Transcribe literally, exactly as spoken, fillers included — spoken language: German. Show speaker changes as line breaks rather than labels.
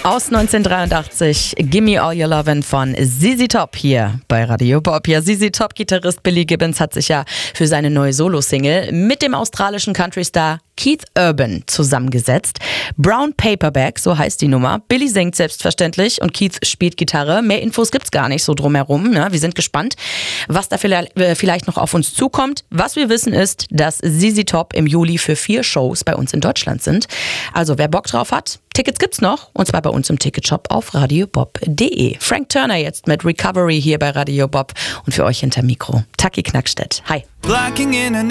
Aus neunzehnhundertdreiundachtzig, Gimme All Your Lovin' von Z Z Top hier bei Radio Bob. Ja, Z Z Top-Gitarrist Billy Gibbons hat sich ja für seine neue Solo-Single mit dem australischen Country-Star Keith Urban zusammengesetzt. Brown Paperback, so heißt die Nummer. Billy singt selbstverständlich und Keith spielt Gitarre. Mehr Infos gibt's gar nicht so drumherum. Ne? Wir sind gespannt, was da vielleicht noch auf uns zukommt. Was wir wissen ist, dass Z Z Top im Juli für vier Shows bei uns in Deutschland sind. Also wer Bock drauf hat, Tickets gibt's noch, und zwar bei uns im Ticketshop auf radiobob punkt de. Frank Turner jetzt mit Recovery hier bei Radio Bob und für euch hinter Mikro Taki Knackstedt. Hi.